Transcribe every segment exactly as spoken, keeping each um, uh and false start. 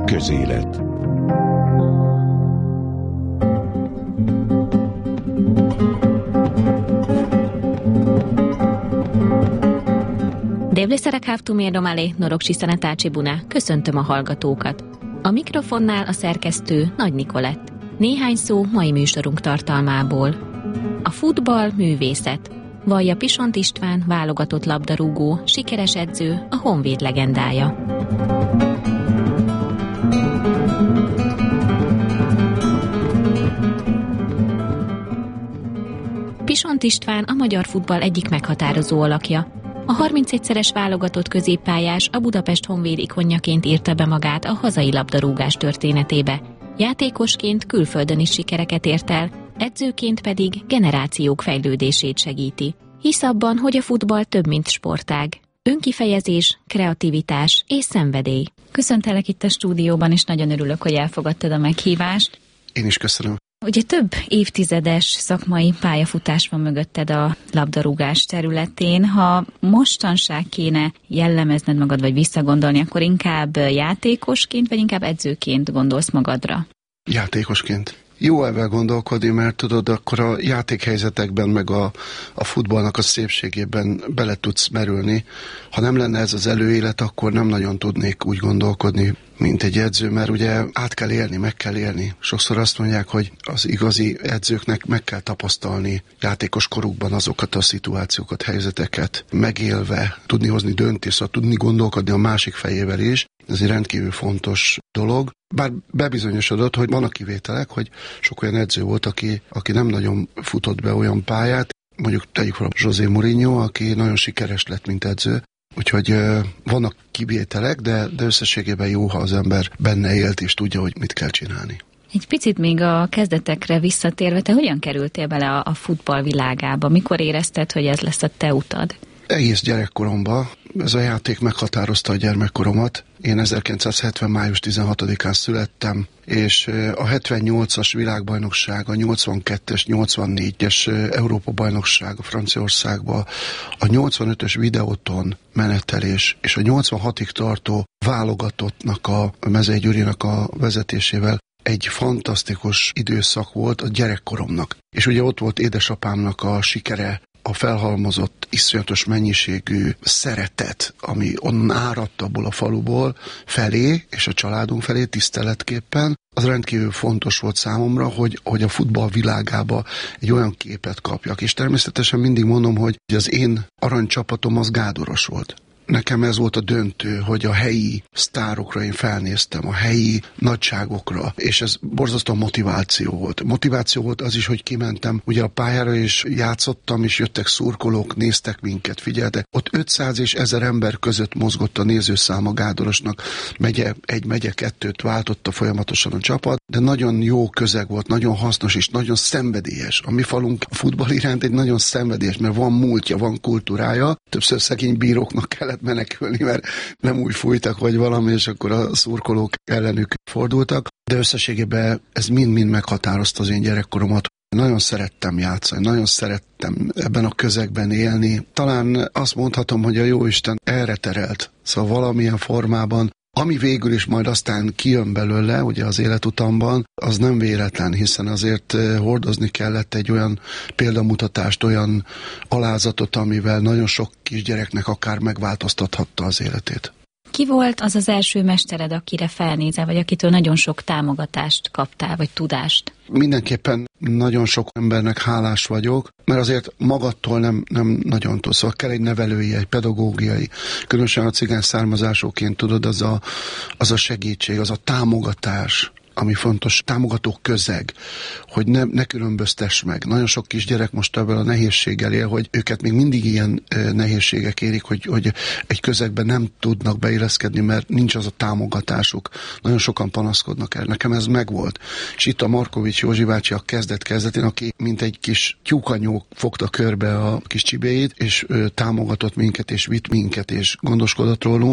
Közélet. Devleszerek hávtumérdomálé, Noroksi Szenetácsi Buna, köszöntöm a hallgatókat. A mikrofonnál a szerkesztő Nagy Nikolett. Néhány szó mai műsorunk tartalmából. A futball művészet. Vallja Pisont István, válogatott labdarúgó, sikeres edző, a Honvéd legendája. Pisont István a magyar futball egyik meghatározó alakja. A harmincegyszeres válogatott középpályás a Budapest Honvéd ikonjaként írta be magát a hazai labdarúgás történetébe. Játékosként külföldön is sikereket ért el, edzőként pedig generációk fejlődését segíti. Hisz abban, hogy a futball több, mint sportág. Önkifejezés, kreativitás és szenvedély. Köszöntelek itt a stúdióban, és nagyon örülök, hogy elfogadtad a meghívást. Én is köszönöm. Ugye több évtizedes szakmai pályafutás van mögötted a labdarúgás területén. Ha mostanság kéne jellemezned magad, vagy visszagondolni, akkor inkább játékosként, vagy inkább edzőként gondolsz magadra? Játékosként. Jó ebben gondolkodni, mert tudod, akkor a játékhelyzetekben, meg a, a futballnak a szépségében bele tudsz merülni. Ha nem lenne ez az előélet, akkor nem nagyon tudnék úgy gondolkodni, mint egy edző, mert ugye át kell élni, meg kell élni. Sokszor azt mondják, hogy az igazi edzőknek meg kell tapasztalni játékos korukban azokat a szituációkat, helyzeteket, megélve, tudni hozni döntést, szóval tudni gondolkodni a másik fejével is. Ez egy rendkívül fontos dolog. Bár bebizonyosodott, hogy vannak kivételek, hogy sok olyan edző volt, aki, aki nem nagyon futott be olyan pályát. Mondjuk tegyük fel a José Mourinho, aki nagyon sikeres lett, mint edző. Úgyhogy uh, vannak kivételek, de, de összességében jó, ha az ember benne élt és tudja, hogy mit kell csinálni. Egy picit még a kezdetekre visszatérve, te hogyan kerültél bele a, a futball világába? Mikor érezted, hogy ez lesz a te utad? Egész gyerekkoromban. Ez a játék meghatározta a gyermekkoromat. Én ezerkilencszázhetven. május tizenhatodikán születtem, és a hetvennyolcas világbajnokság, a nyolcvankettes, nyolcvannégyes Európa-bajnokság a Franciaországban, a nyolcvanötös videóton menetelés, és a nyolcvanhatig tartó válogatottnak a Mezei Gyurinak a vezetésével egy fantasztikus időszak volt a gyerekkoromnak. És ugye ott volt édesapámnak a sikere, a felhalmozott, iszonyatos mennyiségű szeretet, ami onnan áradt abból a faluból felé, és a családunk felé tiszteletképpen, az rendkívül fontos volt számomra, hogy, hogy a futball világába egy olyan képet kapjak. És természetesen mindig mondom, hogy az én aranycsapatom az gádoros volt. Nekem ez volt a döntő, hogy a helyi sztárokra én felnéztem, a helyi nagyságokra, és ez borzasztó motiváció volt. Motiváció volt az is, hogy kimentem ugye a pályára, és játszottam, és jöttek szurkolók, néztek minket, figyelte. Ott ötszáz és ezer ember között mozgott a nézőszám a gádorosnak, megye egy, megye kettőt váltotta folyamatosan a csapat, de nagyon jó közeg volt, nagyon hasznos és nagyon szenvedélyes. A mi falunk a futball iránt egy nagyon szenvedélyes, mert van múltja, van kultúrája, többször szegény bíróknak kellett menekülni, mert nem úgy fújtak, vagy valami, és akkor a szurkolók ellenük fordultak. De összességében ez mind-mind meghatározta az én gyerekkoromat. Nagyon szerettem játszani, nagyon szerettem ebben a közegben élni. Talán azt mondhatom, hogy a Jóisten erre terelt. Szóval valamilyen formában, ami végül is majd aztán kijön belőle, ugye az életutamban, az nem véletlen, hiszen azért hordozni kellett egy olyan példamutatást, olyan alázatot, amivel nagyon sok kisgyereknek akár megváltoztathatta az életét. Ki volt az az első mestered, akire felnézel, vagy akitől nagyon sok támogatást kaptál, vagy tudást? Mindenképpen nagyon sok embernek hálás vagyok, mert azért magadtól nem, nem nagyon tudsz. Szóval kell egy nevelői, egy pedagógiai, különösen a cigány származásóként tudod, az a, az a segítség, az a támogatás, ami fontos, támogató közeg, hogy ne, ne különböztess meg. Nagyon sok kisgyerek most ebből a nehézséggel él, hogy őket még mindig ilyen e, nehézségek érik, hogy, hogy egy közegben nem tudnak beilleszkedni, mert nincs az a támogatásuk. Nagyon sokan panaszkodnak el. Nekem ez megvolt. És itt a Markovics Józsi bácsi a kezdet-kezdetén, aki mint egy kis tyúkanyó fogta körbe a kis csibéit, és ő támogatott minket, és vitt minket, és gondoskodott rólunk.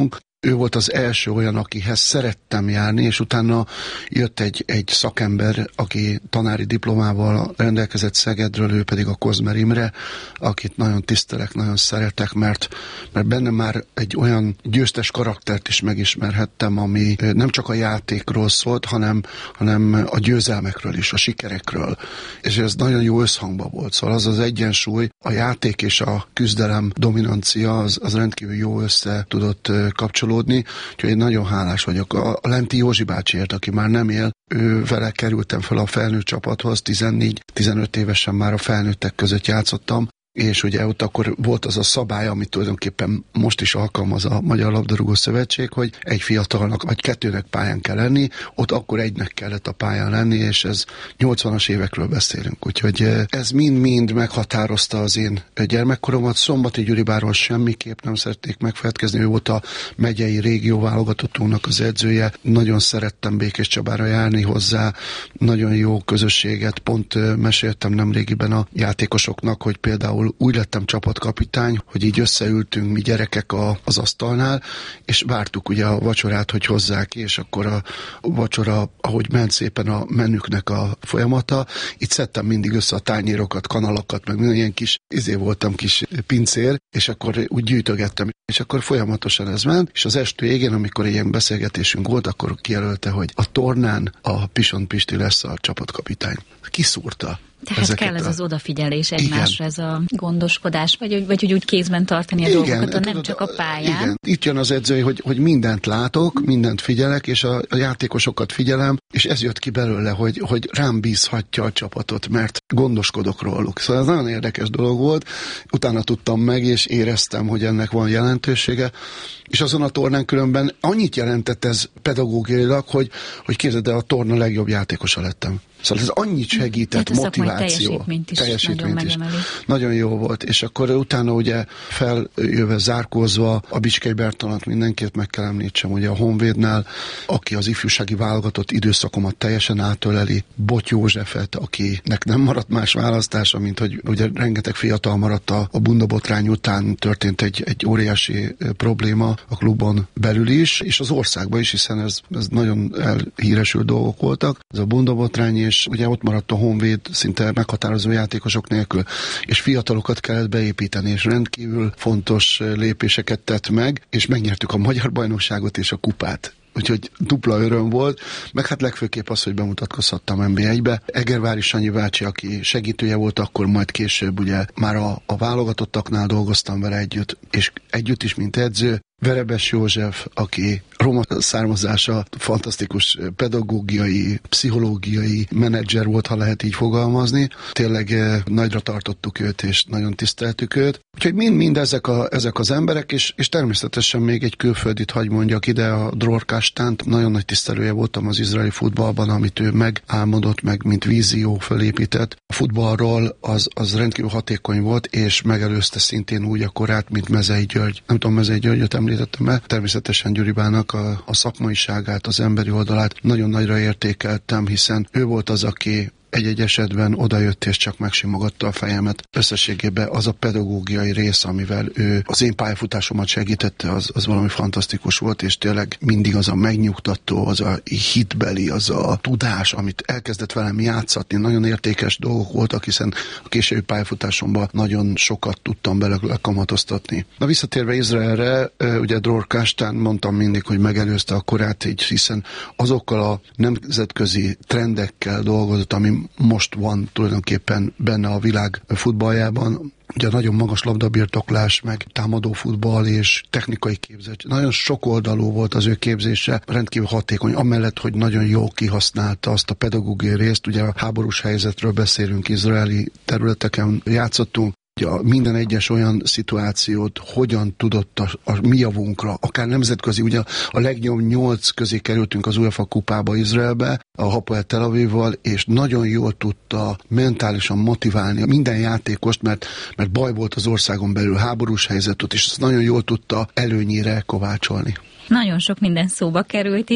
ő volt az első olyan, akihez szerettem járni, és utána jött egy, egy szakember, aki tanári diplomával rendelkezett Szegedről, ő pedig a Kozmer Imre, akit nagyon tisztelek, nagyon szeretek, mert, mert benne már egy olyan győztes karaktert is megismerhettem, ami nem csak a játékról szólt, hanem, hanem a győzelmekről is, a sikerekről. És ez nagyon jó összhangban volt. Szóval az az egyensúly, a játék és a küzdelem dominancia, az, az rendkívül jó össze tudott kapcsolódni. Úgyhogy én nagyon hálás vagyok. A, a Lenti Józsi bácsiért, aki már nem él, ő vele kerültem fel a felnőtt csapathoz, tizennégy-tizenöt évesen már a felnőttek között játszottam, és ugye ott akkor volt az a szabály, amit tulajdonképpen most is alkalmaz a Magyar Labdarúgó Szövetség, hogy egy fiatalnak vagy kettőnek pályán kell lenni, ott akkor egynek kellett a pályán lenni, és ez nyolcvanas évekről beszélünk. Úgyhogy ez mind-mind meghatározta az én gyermekkoromat. Szombati Gyuribáról semmiképp nem szeretnék megfeledkezni, ő volt a megyei régió válogatottunknak az edzője. Nagyon szerettem Békés Csabára járni hozzá, nagyon jó közösséget. Pont meséltem nemrégiben a játékosoknak, hogy például úgy lettem csapatkapitány, hogy így összeültünk mi gyerekek a, az asztalnál, és vártuk ugye a vacsorát, hogy hozzák ki, és akkor a vacsora, ahogy ment szépen a menüknek a folyamata, itt szedtem mindig össze a tányérokat, kanalakat, meg minden ilyen kis, izé voltam kis pincér, és akkor úgy gyűjtögettem, és akkor folyamatosan ez ment, és az estő égén, amikor ilyen beszélgetésünk volt, akkor kijelölte, hogy a tornán a Pisont Pisti lesz a csapatkapitány. Kiszúrta. Tehát kell ez a... az odafigyelés egymásra, ez a gondoskodás, vagy, vagy hogy úgy kézben tartani a igen, dolgokat, nem csak a pályán. Igen, itt jön az edzői, hogy, hogy mindent látok, mindent figyelek, és a, a játékosokat figyelem, és ez jött ki belőle, hogy, hogy rám bízhatja a csapatot, mert gondoskodok róluk. Szóval ez nagyon érdekes dolog volt, utána tudtam meg, és éreztem, hogy ennek van jelentősége, és azon a tornán különben annyit jelentett ez pedagógiailag, hogy, hogy képzeld el, a torna legjobb játékosa lettem. Szóval ez annyit segített, hát motiváció. Teljesítményt is, teljesítményt nagyon is. megemeli. Nagyon jó volt, és akkor utána ugye feljöve, zárkózva a Bicskei Bertalant mindenkit meg kell említsem, ugye a Honvédnál, aki az ifjúsági válogatott időszakomat teljesen átöleli, Bot Józsefet, akinek nem maradt más választása, mint hogy ugye rengeteg fiatal maradt a, a bundabotrány után, történt egy, egy óriási probléma a klubon belül is, és az országban is, hiszen ez, ez nagyon elhíresült dolgok voltak. Ez a bundabotrány, és ugye ott maradt a Honvéd szinte meghatározó játékosok nélkül, és fiatalokat kellett beépíteni, és rendkívül fontos lépéseket tett meg, és megnyertük a magyar bajnokságot és a kupát. Úgyhogy dupla öröm volt, meg hát legfőképp az, hogy bemutatkozhattam en bé egybe. Egervári Sanyi bácsi, aki segítője volt, akkor majd később ugye már a, a válogatottaknál dolgoztam vele együtt, és együtt is, mint edző. Verebes József, aki roma származása, fantasztikus pedagógiai, pszichológiai menedzser volt, ha lehet így fogalmazni. Tényleg nagyra tartottuk őt, és nagyon tiszteltük őt. Úgyhogy mind-mind ezek, a, ezek az emberek, és, és természetesen még egy külföldit hagy mondjak ide, a Dror Kastánt. Nagyon nagy tisztelője voltam az izraeli futballban, amit ő megálmodott, meg mint vízió felépített. A futballról az, az rendkívül hatékony volt, és megelőzte szintén úgy a korát, mint Mezei György. Nem tudom, Mezei Györgyöt említettem el. Természetesen Gyuribának a, a szakmaiságát, az emberi oldalát nagyon nagyra értékeltem, hiszen ő volt az, aki egy-egy esetben odajött és csak megsimogatta a fejemet. Összességében az a pedagógiai rész, amivel ő az én pályafutásomat segítette, az, az valami fantasztikus volt, és tényleg mindig az a megnyugtató, az a hitbeli, az a tudás, amit elkezdett velem játszatni. Nagyon értékes dolgok voltak, hiszen a későbbi pályafutásomban nagyon sokat tudtam belőle kamatoztatni. Na visszatérve Izraelre, ugye Dror Kastán mondtam mindig, hogy megelőzte a korát, így, hiszen azokkal a nemzetközi trendekkel dolgozott, ami most van tulajdonképpen benne a világ futballjában. Ugye nagyon magas labdabirtoklás, meg támadó futball és technikai képzettség. Nagyon sokoldalú volt az ő képzése, rendkívül hatékony, amellett, hogy nagyon jól kihasználta azt a pedagógiai részt. Ugye a háborús helyzetről beszélünk, izraeli területeken játszottunk. A minden egyes olyan szituációt hogyan tudott a, a mi javunkra, akár nemzetközi, ugye a legjobb nyolc közé kerültünk az UEFA kupába Izraelbe, a Hapoel Tel Avivval, és nagyon jól tudta mentálisan motiválni minden játékost, mert, mert baj volt az országon belül, háborús helyzetet, és ezt nagyon jól tudta előnyire kovácsolni. Nagyon sok minden szóba került itt.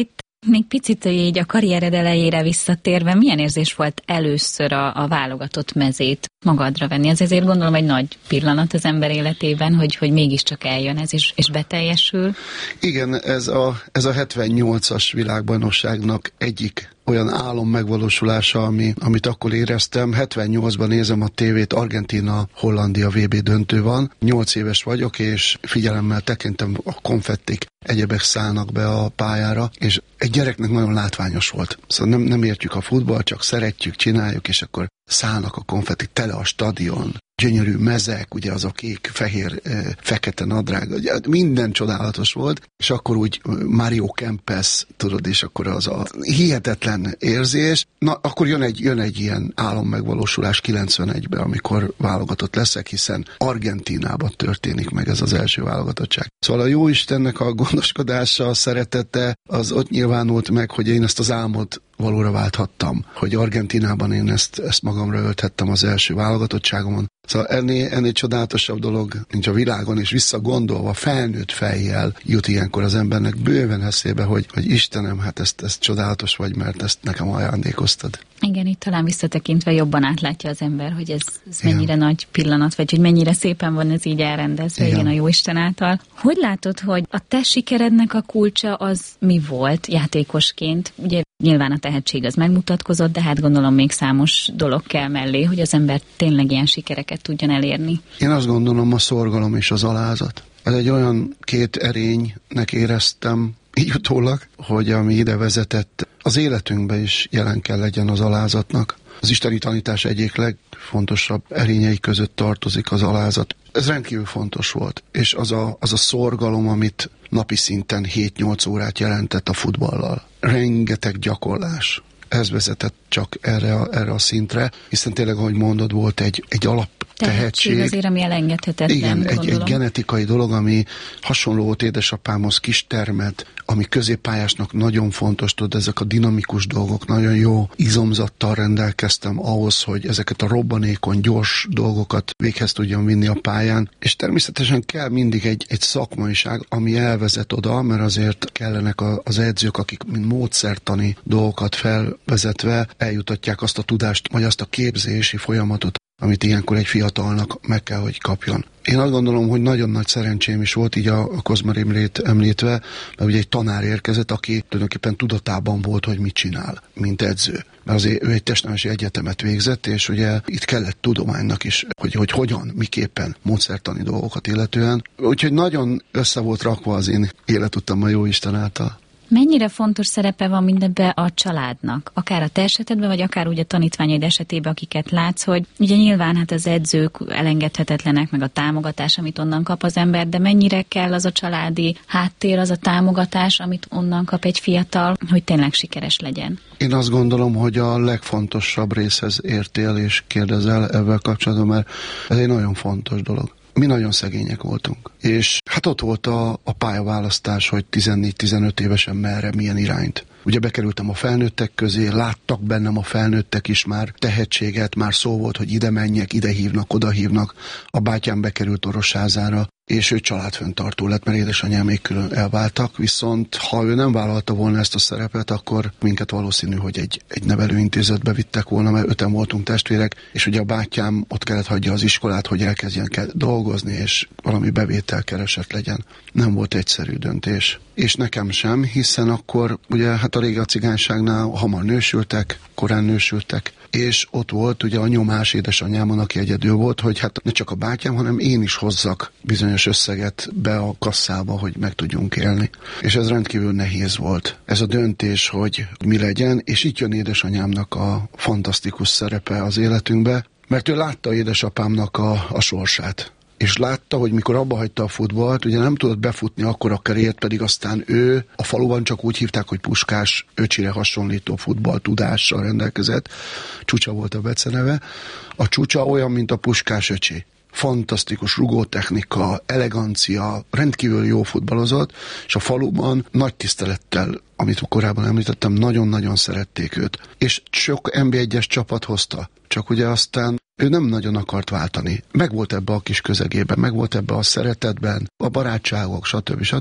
Még picit így a karriered elejére visszatérve, milyen érzés volt először a, a válogatott mezét magadra venni? Ez ezért gondolom egy nagy pillanat az ember életében, hogy, hogy mégiscsak eljön ez is, és beteljesül. Igen, ez a, ez a hetvennyolcas világbajnokságnak egyik olyan álom megvalósulása, ami, amit akkor éreztem. hetvennyolcban nézem a tévét, Argentína-Hollandia vé bé döntő van. Nyolc éves vagyok, és figyelemmel tekintem, a konfettik, egyebek szállnak be a pályára, és egy gyereknek nagyon látványos volt. Szóval nem, nem értjük a futballt, csak szeretjük, csináljuk, és akkor szállnak a konfettik, tele a stadion, gyönyörű mezek, ugye az a kék, fehér, fekete nadrág, ugye minden csodálatos volt, és akkor úgy Mario Kempes, tudod, és akkor az a hihetetlen érzés. Na, akkor jön egy, jön egy ilyen álommegvalósulás kilencvenegyben, amikor válogatott leszek, hiszen Argentínában történik meg ez az első válogatottság. Szóval a Jóistennek a gondoskodása, a szeretete, az ott nyilvánult meg, hogy én ezt az álmot valóra válthattam, hogy Argentínában én ezt, ezt magamra ölthettem az első válogatottságomon. Szóval ennél, ennél csodálatosabb dolog nincs a világon, és visszagondolva felnőtt fejjel jut ilyenkor az embernek bőven eszébe, hogy, hogy Istenem, hát ezt, ezt csodálatos vagy, mert ezt nekem ajándékoztad. Igen, itt talán visszatekintve jobban átlátja az ember, hogy ez, ez mennyire igen. nagy pillanat, vagy hogy mennyire szépen van ez így elrendezve, igen, igen a Jóisten által. Hogy látod, hogy a te sikerednek a kulcsa az mi volt játékosként? Ugye nyilván a tehetség az megmutatkozott, de hát gondolom még számos dolog kell mellé, hogy az ember tényleg ilyen sikereket tudjon elérni. Én azt gondolom, a szorgalom és az alázat. Ez egy olyan két erénynek éreztem így utólag, hogy ami ide vezetett, az életünkben is jelen kell legyen az alázatnak. Az isteni tanítás egyik legfontosabb erényei között tartozik az alázat. Ez rendkívül fontos volt, és az a, az a szorgalom, amit napi szinten hét-nyolc órát jelentett a futballal. Rengeteg gyakorlás. Ez vezetett csak erre a, erre a szintre, hiszen tényleg, ahogy mondod, volt egy, egy alap tehetség. azért, ami elengedhetetlen, igen, egy, egy genetikai dolog, ami hasonló volt édesapámhoz, kistermet, ami középpályásnak nagyon fontos, tudod, ezek a dinamikus dolgok, nagyon jó izomzattal rendelkeztem ahhoz, hogy ezeket a robbanékony, gyors dolgokat véghez tudjam vinni a pályán, és természetesen kell mindig egy, egy szakmaiság, ami elvezet oda, mert azért kellenek a, az edzők, akik mint módszertani dolgokat felvezetve eljutatják azt a tudást, vagy azt a képzési folyamatot, amit ilyenkor egy fiatalnak meg kell, hogy kapjon. Én azt gondolom, hogy nagyon nagy szerencsém is volt, így a, a Kozma Imrét említve, mert ugye egy tanár érkezett, aki tulajdonképpen tudatában volt, hogy mit csinál, mint edző. Mert azért ő egy testnevelési egyetemet végzett, és ugye itt kellett tudománynak is, hogy, hogy hogyan, miképpen módszertani dolgokat illetően. Úgyhogy nagyon össze volt rakva az én életutam a Jóisten által. Mennyire fontos szerepe van mindebben a családnak? Akár a te esetedben, vagy akár ugye a tanítványaid esetében, akiket látsz, hogy ugye nyilván hát az edzők elengedhetetlenek, meg a támogatás, amit onnan kap az ember, de mennyire kell az a családi háttér, az a támogatás, amit onnan kap egy fiatal, hogy tényleg sikeres legyen? Én azt gondolom, hogy a legfontosabb részhez értél és kérdezel ebben kapcsolatban, mert ez egy nagyon fontos dolog. Mi nagyon szegények voltunk. És hát ott volt a, a pályaválasztás, hogy tizennégy-tizenöt évesen merre, milyen irányt. Ugye bekerültem a felnőttek közé, láttak bennem a felnőttek is már tehetséget, már szó volt, hogy ide menjek, ide hívnak, oda hívnak. A bátyám bekerült Orosházára, és ő családfenntartó lett, mert édesanyám még külön elváltak, viszont ha ő nem vállalta volna ezt a szerepet, akkor minket valószínű, hogy egy, egy nevelőintézetbe vittek volna, mert öten voltunk testvérek, és ugye a bátyám ott kellett hagyja az iskolát, hogy elkezdjen dolgozni, és valami bevételkeresett legyen. Nem volt egyszerű döntés. És nekem sem, hiszen akkor ugye hát a régi cigányságnál hamar nősültek, korán nősültek, és ott volt ugye a nyomás édesanyámon, aki egyedül volt, hogy hát ne csak a bátyám, hanem én is hozzak bizonyos összeget be a kasszába, hogy meg tudjunk élni. És ez rendkívül nehéz volt. Ez a döntés, hogy mi legyen, és itt jön édesanyámnak a fantasztikus szerepe az életünkbe, mert ő látta édesapámnak a, a sorsát. És látta, hogy mikor abba hagyta a futballt, ugye nem tudott befutni akkor a karriert, pedig aztán ő, a faluban csak úgy hívták, hogy Puskás, öcsire hasonlító futball tudással rendelkezett. Csúcsa volt a beceneve. A Csúcsa olyan, mint a Puskás öcsi. Fantasztikus rugótechnika, elegancia, rendkívül jó futballozott, és a faluban nagy tisztelettel, amit korábban említettem, nagyon-nagyon szerették őt. És sok en bé egyes csapat hozta, csak ugye aztán ő nem nagyon akart váltani. Megvolt ebbe a kis közegében, megvolt ebbe a szeretetben, a barátságok, stb. stb.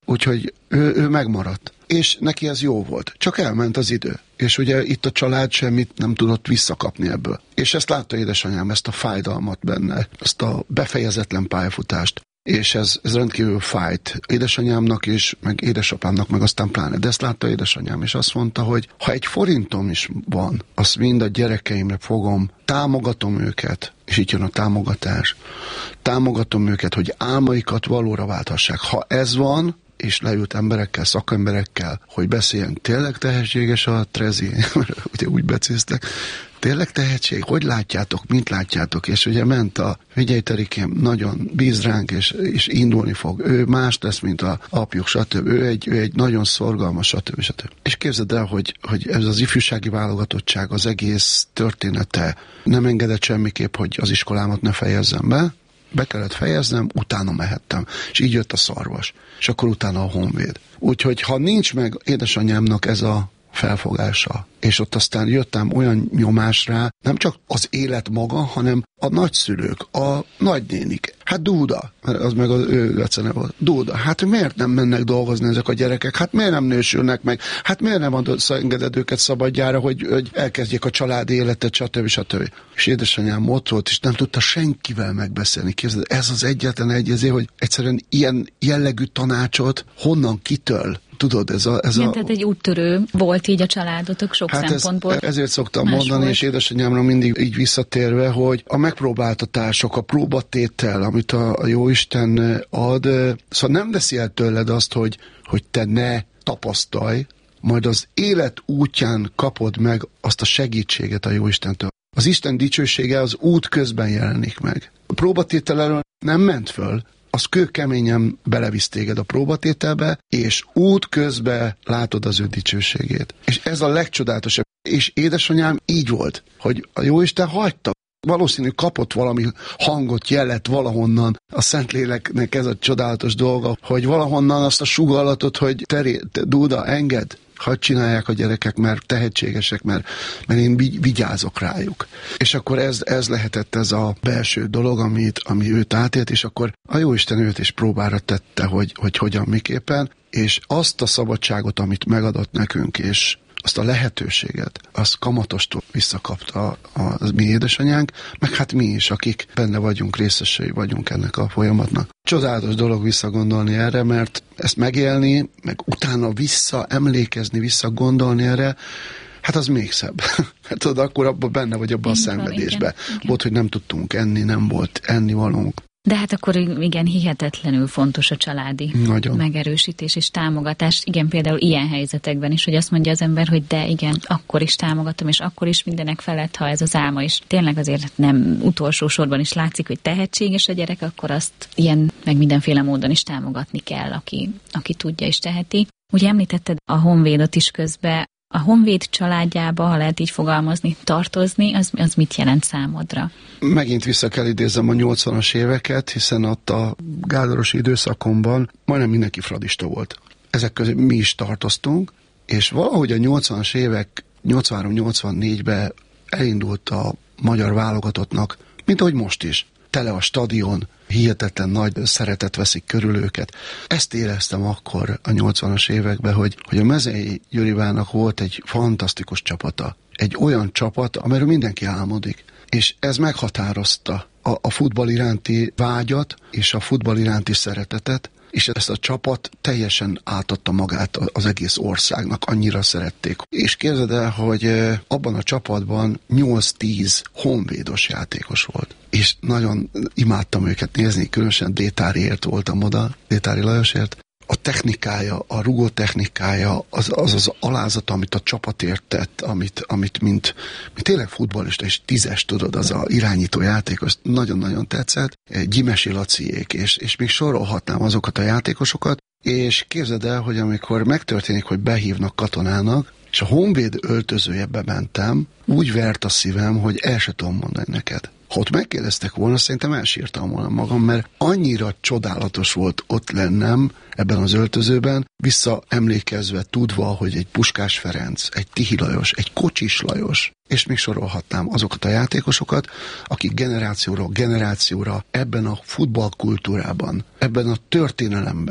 Úgyhogy ő, ő megmaradt. És neki ez jó volt. Csak elment az idő. És ugye itt a család semmit nem tudott visszakapni ebből. És ezt látta édesanyám, ezt a fájdalmat benne, ezt a befejezetlen pályafutást. És ez, ez rendkívül fájt édesanyámnak is, meg édesapámnak, meg aztán pláne. De ezt látta édesanyám, és azt mondta, hogy ha egy forintom is van, azt mind a gyerekeimre fogom, támogatom őket, és itt jön a támogatás, támogatom őket, hogy álmaikat valóra válthassák. Ha ez van, és leült emberekkel, szakemberekkel, hogy beszéljen, tényleg tehetséges a Trezi, ugye úgy becéztek, tényleg tehetség, hogy látjátok, mint látjátok, és ugye ment a figyelj Terikém, nagyon bíz ránk, és, és indulni fog, ő más lesz, mint a apjuk, stb. Ő egy, ő egy nagyon szorgalmas, stb. stb. És képzeld el, hogy, hogy ez az ifjúsági válogatottság, az egész története nem engedett semmiképp, hogy az iskolámat ne fejezzem be, be kellett fejeznem, utána mehettem. És így jött a Szarvas. És akkor utána a Honvéd. Úgyhogy ha nincs meg édesanyámnak ez a felfogása, és ott aztán jöttem olyan nyomásra, nem csak az élet maga, hanem a nagyszülők, a nagynénik. Hát Dúda, az meg az ő lecene volt. Dúda, hát miért nem mennek dolgozni ezek a gyerekek? Hát miért nem nősülnek meg? Hát miért nem engeded őket szabadjára, hogy, hogy elkezdjék a családi életet, stb. stb. És édesanyám ott volt, és nem tudta senkivel megbeszélni. Képzeld, ez az egyetlen egy, ezért, hogy egyszerűen ilyen jellegű tanácsot honnan kitől? Tudod, ez a... Ez Igen, a... tehát egy úttörő volt így a családotok sok hát szempontból. Ez, ezért szoktam mondani, volt. És édesanyámra mindig így visszatérve, hogy a megpróbáltatások, a próbatétel, amit a, a Jóisten ad, szóval nem veszi el tőled azt, hogy, hogy te ne tapasztalj, majd az élet útján kapod meg azt a segítséget a Jóistentől. Az Isten dicsősége az út közben jelenik meg. A próbatétel elől nem ment föl, az kőkeményen belevisz téged a próbatételbe, és út közben látod az ő dicsőségét. És ez a legcsodálatosabb. És édesanyám így volt, hogy a Jóisten hagyta. Valószínű kapott valami hangot, jelet valahonnan. A Szentléleknek ez a csodálatos dolga, hogy valahonnan azt a sugallatot, hogy teré, te, Dúda, engedd, hadd csinálják a gyerekek, mert tehetségesek, mert, mert én vigyázok rájuk. És akkor ez, ez lehetett ez a belső dolog, amit, ami őt átélt, és akkor a Jóisten őt is próbára tette, hogy, hogy hogyan, miképpen, és azt a szabadságot, amit megadott nekünk, és azt a lehetőséget, azt kamatostól visszakapta a, a mi édesanyánk, meg hát mi is, akik benne vagyunk, részesei vagyunk ennek a folyamatnak. Csodálatos dolog visszagondolni erre, mert ezt megélni, meg utána vissza emlékezni, visszagondolni erre, hát az még szebb. Hát tudod, akkor abban benne vagy abban a szenvedésben. Volt, hogy nem tudtunk enni, nem volt ennivalónk. De hát akkor igen, hihetetlenül fontos a családi Nagyon. megerősítés és támogatás. Igen, például ilyen helyzetekben is, hogy azt mondja az ember, hogy de igen, akkor is támogatom, és akkor is mindenek felett, ha ez az álma is tényleg azért nem utolsó sorban is látszik, hogy tehetséges a gyerek, akkor azt ilyen, meg mindenféle módon is támogatni kell, aki, aki tudja és teheti. Ugye említetted a Honvédot is közben. A Honvéd családjába, ha lehet így fogalmazni, tartozni, az, az mit jelent számodra? Megint vissza kell idézem a nyolcvanas éveket, hiszen ott a gárdorosi időszakomban majdnem mindenki fradista volt. Ezek közé mi is tartoztunk, és valahogy a nyolcvanas évek nyolcvanhárom nyolcvannégyben elindult a magyar válogatottnak, mint ahogy most is. Tele a stadion, hihetetlen nagy szeretet veszik körül őket. Ezt éreztem akkor a nyolcvanas években, hogy, hogy a Mezei Gyurivának volt egy fantasztikus csapata. Egy olyan csapat, amiről mindenki álmodik. És ez meghatározta a, a futball iránti vágyat és a futball iránti szeretetet, és ezt a csapat teljesen átadta magát az egész országnak, annyira szerették. És képzeld el, hogy abban a csapatban nyolc-tíz honvédos játékos volt. És nagyon imádtam őket nézni, különösen Détáriért voltam oda, Détári Lajosért. A technikája, a rugó technikája, az az, az alázat, amit a csapatért tett, amit, amit mint, mint tényleg futballista, és tízes, tudod, az a irányító játékos, nagyon-nagyon tetszett. Gyimesi Laciék, és, és még sorolhatnám azokat a játékosokat, és képzeld el, hogy amikor megtörténik, hogy behívnak katonának, és a Honvéd öltözőjebe mentem, úgy vert a szívem, hogy el se tudom mondani neked. Ha ott megkérdeztek volna, szerintem elsírtam volna magam, mert annyira csodálatos volt ott lennem ebben az öltözőben, visszaemlékezve, tudva, hogy egy Puskás Ferenc, egy Tihi Lajos, egy Kocsis Lajos, és még sorolhatnám azokat a játékosokat, akik generációra, generációra ebben a futballkultúrában, ebben a történelemben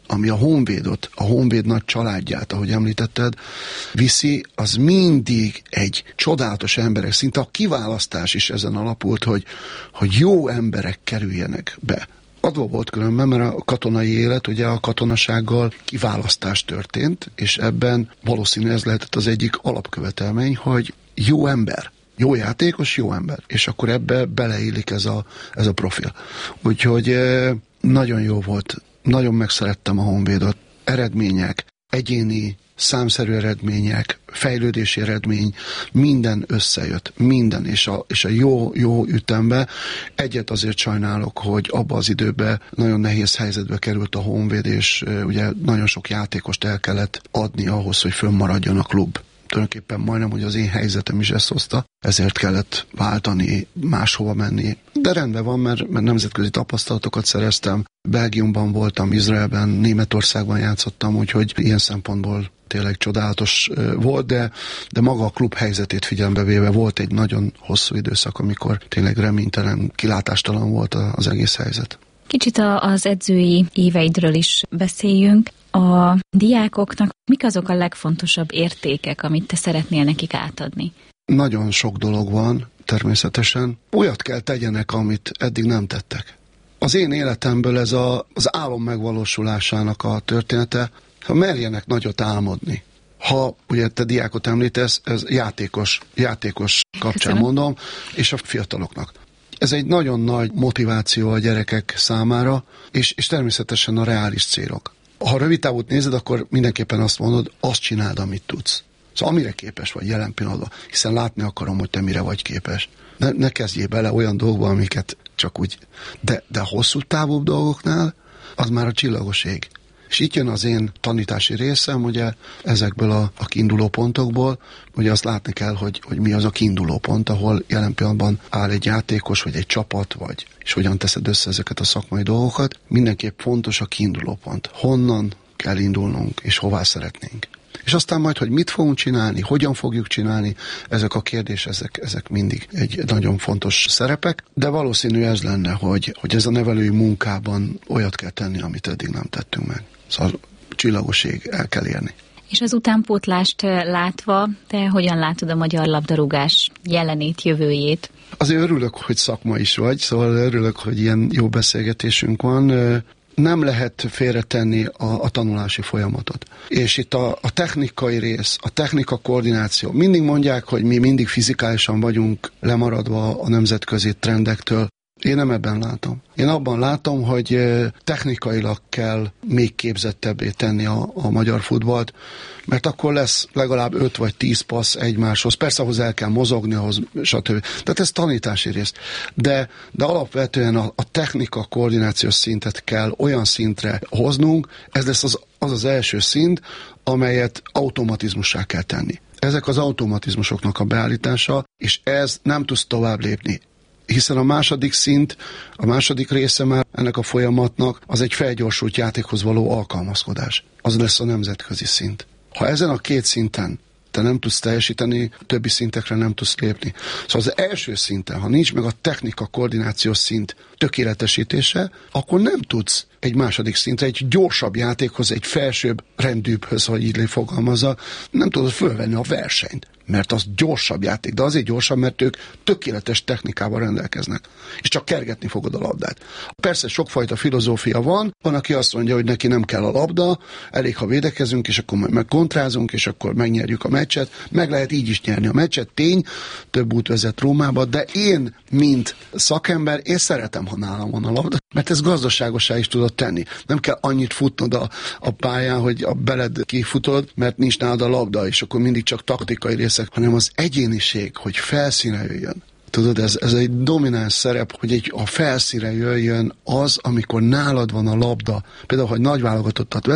ami a Honvédot, a Honvéd nagy családját, ahogy említetted, viszi, az mindig egy csodálatos emberek, szinte a kiválasztás is ezen alapult, hogy, hogy jó emberek kerüljenek be. Adva volt különben, mert a katonai élet, ugye a katonasággal kiválasztás történt, és ebben valószínű ez lehetett az egyik alapkövetelmény, hogy jó ember. Jó játékos, jó ember. És akkor ebbe beleillik ez a, ez a profil. Úgyhogy nagyon jó volt. Nagyon megszerettem a Honvédot. Eredmények, egyéni, számszerű eredmények, fejlődési eredmény, minden összejött. Minden. És a, és a jó, jó ütembe. Egyet azért sajnálok, hogy abba az időben nagyon nehéz helyzetbe került a Honvéd, és ugye nagyon sok játékost el kellett adni ahhoz, hogy fönnmaradjon a klub. Tulajdonképpen majdnem, hogy az én helyzetem is ezt hozta, ezért kellett váltani, máshova menni. De rendben van, mert, mert nemzetközi tapasztalatokat szereztem. Belgiumban voltam, Izraelben, Németországban játszottam, úgyhogy ilyen szempontból tényleg csodálatos volt, de, de maga a klub helyzetét figyelembe véve volt egy nagyon hosszú időszak, amikor tényleg reménytelen, kilátástalan volt az egész helyzet. Kicsit az edzői éveidről is beszéljünk. A diákoknak mik azok a legfontosabb értékek, amit te szeretnél nekik átadni? Nagyon sok dolog van, természetesen. Olyat kell tegyenek, amit eddig nem tettek. Az én életemből ez a, az álom megvalósulásának a története, ha merjenek nagyot álmodni. Ha ugye te diákot említesz, ez játékos, játékos kapcsán Köszönöm. mondom, és a fiataloknak. Ez egy nagyon nagy motiváció a gyerekek számára, és, és természetesen a reális célok. Ha rövid távút nézed, akkor mindenképpen azt mondod, azt csináld, amit tudsz. Szóval amire képes vagy jelen pillanatban, hiszen látni akarom, hogy te mire vagy képes. Ne, ne kezdjél bele olyan dolgokba, amiket csak úgy... De, de hosszú távúbb dolgoknál, az már a csillagos ég. És itt jön az én tanítási részem, ugye ezekből a, a kiinduló pontokból, ugye azt látni kell, hogy, hogy mi az a kiinduló pont, ahol jelen pillanatban áll egy játékos, vagy egy csapat, vagy és hogyan teszed össze ezeket a szakmai dolgokat. Mindenképp fontos a kiinduló pont. Honnan kell indulnunk, és hová szeretnénk. És aztán majd, hogy mit fogunk csinálni, hogyan fogjuk csinálni, ezek a kérdések, ezek, ezek mindig egy nagyon fontos szerepek, de valószínű ez lenne, hogy, hogy ez a nevelői munkában olyat kell tenni, amit eddig nem tettünk meg. Szóval csillagos ég el kell érni. És az utánpótlást látva, te hogyan látod a magyar labdarúgás jelenét, jövőjét? Azért örülök, hogy szakma is vagy, szóval örülök, hogy ilyen jó beszélgetésünk van. Nem lehet félretenni a, a tanulási folyamatot. És itt a, a technikai rész, a technika koordináció. Mindig mondják, hogy mi mindig fizikálisan vagyunk lemaradva a nemzetközi trendektől. Én nem ebben látom. Én abban látom, hogy technikailag kell még képzettebbé tenni a, a magyar futballt, mert akkor lesz legalább öt vagy tíz passz egymáshoz. Persze ahhoz el kell mozogni, ahhoz stb. Tehát ez tanítási rész. De, de alapvetően a, a technika koordinációs szintet kell olyan szintre hoznunk, ez lesz az az, az első szint, amelyet automatizmussá kell tenni. Ezek az automatizmusoknak a beállítása, és ez nem tudsz tovább lépni. Hiszen a második szint, a második része már ennek a folyamatnak az egy felgyorsult játékhoz való alkalmazkodás. Az lesz a nemzetközi szint. Ha ezen a két szinten te nem tudsz teljesíteni, többi szintekre nem tudsz lépni. Szóval az első szinten, ha nincs meg a technika koordinációs szint tökéletesítése, akkor nem tudsz egy második szintre, egy gyorsabb játékhoz, egy felsőbb rendűbbhöz, hogy így fogalmazza, nem tudod fölvenni a versenyt. Mert az gyorsabb játék, de azért gyorsabb, mert ők tökéletes technikával rendelkeznek. És csak kergetni fogod a labdát. Persze sokfajta filozófia van, van, aki azt mondja, hogy neki nem kell a labda, elég, ha védekezünk, és akkor meg kontrázunk, és akkor megnyerjük a meccset. Meg lehet így is nyerni a meccset, tény, több út vezet Rómába, de én, mint szakember, én szeretem, ha nálam van a labda, mert ez gazdaságosá is tudod tenni. Nem kell annyit futnod a, a pályán, hogy a beled kifutod, mert nincs nálad a labda, és akkor mindig csak taktikai részek, hanem az egyéniség, hogy felszínre jöjjön. Tudod, ez, ez egy domináns szerep, hogy egy, a felszínre jöjjön az, amikor nálad van a labda. Például, ha nagy válogatottat veszem,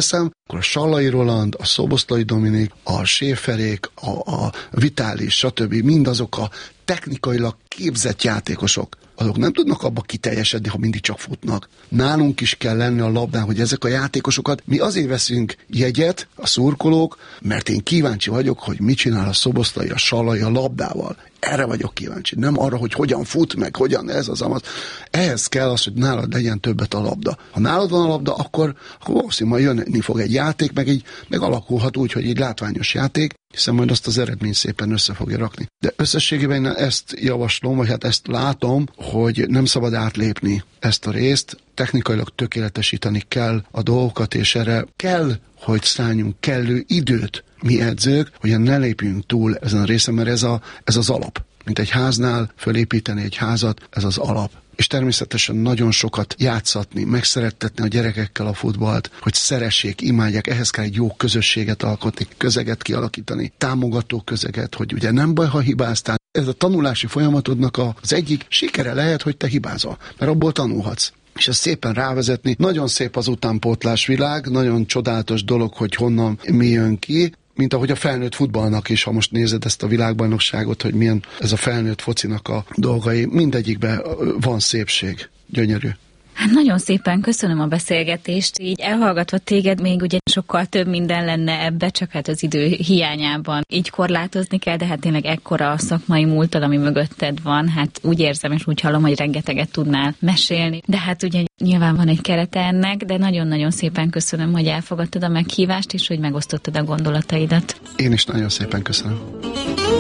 akkor a Sallai Roland, a Szoboszlai Dominik, a Séferék, a, a Vitális, stb. Mindazok a technikailag képzett játékosok, azok nem tudnak abba kiteljesedni, ha mindig csak futnak. Nálunk is kell lenni a labdán, hogy ezek a játékosokat, mi azért veszünk jegyet, a szurkolók, mert én kíváncsi vagyok, hogy mit csinál a Szoboszlai, a Sallai a labdával. Erre vagyok kíváncsi, nem arra, hogy hogyan fut meg, hogyan ez az amaz. Ehhez kell az, hogy nálad legyen többet a labda. Ha nálad van a labda, akkor, akkor valószínűleg jönni fog egy játék, meg így meg alakulhat úgy, hogy egy látványos játék, hiszen majd azt az eredmény szépen össze fogja rakni. De összességében én ezt javaslom, vagy hát ezt látom, hogy nem szabad átlépni ezt a részt, technikailag tökéletesíteni kell a dolgokat, és erre kell, hogy szálljunk kellő időt mi edzők, hogy ne lépjünk túl ezen a részen, mert ez, a, ez az alap. Mint egy háznál fölépíteni egy házat, ez az alap. És természetesen nagyon sokat játszatni, megszerettetni a gyerekekkel a futballt, hogy szeressék, imádják, ehhez kell egy jó közösséget alkotni, közeget kialakítani, támogató közeget, hogy ugye nem baj, ha hibáztál. Ez a tanulási folyamatodnak az egyik sikere lehet, hogy te hibázol, mert abból tanulhatsz. És ezt szépen rávezetni. Nagyon szép az utánpótlás világ, nagyon csodálatos dolog, hogy honnan mi jön ki, mint ahogy a felnőtt futballnak is, ha most nézed ezt a világbajnokságot, hogy milyen ez a felnőtt focinak a dolgai, mindegyikben van szépség, gyönyörű. Hát nagyon szépen köszönöm a beszélgetést, így elhallgatva téged még ugye sokkal több minden lenne ebbe, csak hát az idő hiányában így korlátozni kell, de hát tényleg ekkora a szakmai múltad, ami mögötted van, hát úgy érzem és úgy hallom, hogy rengeteget tudnál mesélni, de hát ugye nyilván van egy kerete ennek, de nagyon-nagyon szépen köszönöm, hogy elfogadtad a meghívást, és hogy megosztottad a gondolataidat. Én is nagyon szépen köszönöm.